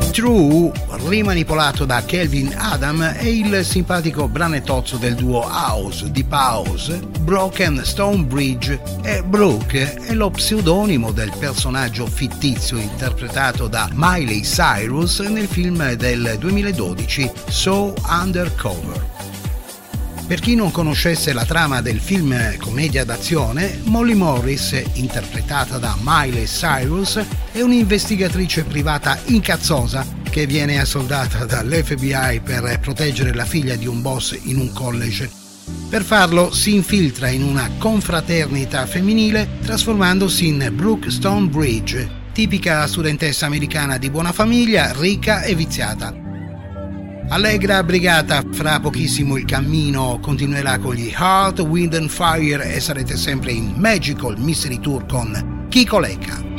True, rimanipolato da Kelvin Adam, è il simpatico branetozzo del duo House, Deep House, Broken Stone Bridge, e Brooke è lo pseudonimo del personaggio fittizio interpretato da Miley Cyrus nel film del 2012 So Undercover. Per chi non conoscesse la trama del film commedia d'azione, Molly Morris, interpretata da Miley Cyrus, è un'investigatrice privata incazzosa che viene assoldata dall'FBI per proteggere la figlia di un boss in un college. Per farlo si infiltra in una confraternita femminile trasformandosi in Brooke Stonebridge, tipica studentessa americana di buona famiglia, ricca e viziata. Allegra brigata, fra pochissimo il cammino continuerà con gli Heart, Wind and Fire e sarete sempre in Magical Mystery Tour con Kiko Lecca.